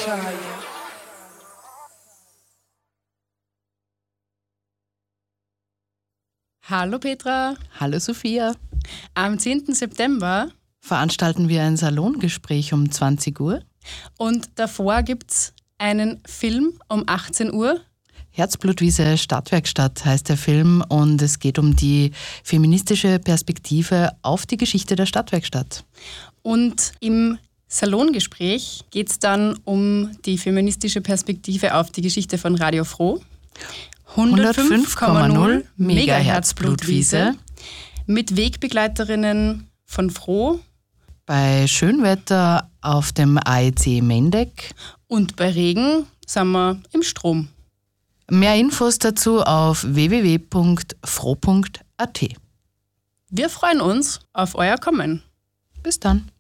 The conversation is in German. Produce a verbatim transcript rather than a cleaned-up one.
Radiohaie. Hallo Petra. Hallo Sophia. Am zehnten September veranstalten wir ein Salongespräch um zwanzig Uhr. Und davor gibt es einen Film um achtzehn Uhr. Herzblutwiese Stadtwerkstatt heißt der Film und es geht um die feministische Perspektive auf die Geschichte der Stadtwerkstatt. Und im Salongespräch geht es dann um die feministische Perspektive auf die Geschichte von Radio Froh. hundertfünf Komma null Megahertz Blutwiese. Mit Wegbegleiterinnen von Froh. Bei Schönwetter auf dem A E C Mendeck. Und bei Regen sind wir im Strom. Mehr Infos dazu auf w w w punkt froh punkt a t. Wir freuen uns auf euer Kommen. Bis dann.